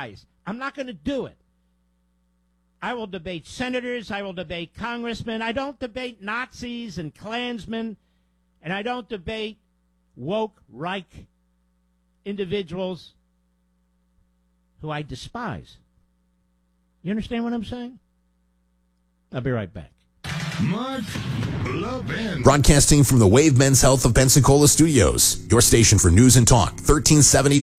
despise. I'm not going to do it. I will debate senators. I will debate congressmen. I don't debate Nazis and Klansmen. And I don't debate woke, Reich individuals who I despise. You understand what I'm saying? I'll be right back. Mark Levin. Broadcasting from the Wave Men's Health of Pensacola Studios. Your station for news and talk, 1370